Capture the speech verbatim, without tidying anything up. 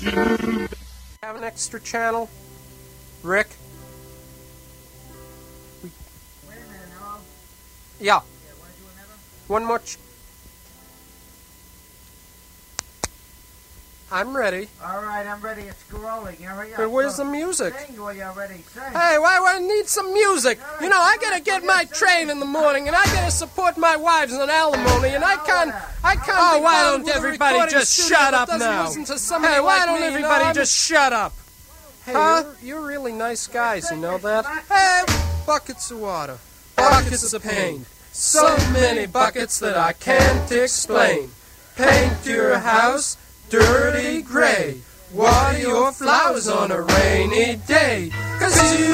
Have an extra channel, Rick? Wait a minute, hello? Yeah. Yeah, wanna do another? One more. Ch I'm ready. Alright, I'm ready. It's rolling. Hurry up. But where's Go. the music? Sing when you're ready. Sing. Hey, why why I need some music? You know, I gotta get my train in the morning, and I gotta support my wives on alimony, and I can't, I can't. Oh, be why bothered don't with a everybody recording just studio shut that up doesn't now? listen to somebody Hey, why like don't me, you know, everybody I'm- just shut up? Hey, Huh? you're, you're really nice guys, you know that? Hey, buckets of water, buckets of pain, so many buckets that I can't explain. Paint your house dirty gray, water your flowers on a rainy day, 'cause you